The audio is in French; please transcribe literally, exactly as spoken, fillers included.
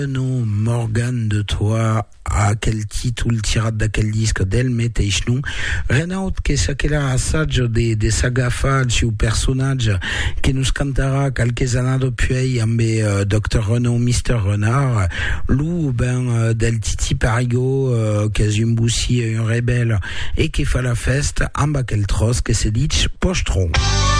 Non, Morgan de toi, a quel titre le tirade da quel disque del meteixnu. Renaud che sa che la assaggio de, de Sagafa, il personaggio che nous cantera qualche anno dopo amb uh, docteur Renaud, mister Renard, lui ben uh, del Titi Parigo, uh, che è un boussi, un rebelle, e che fa la festa amb aquel tros che se dice postron.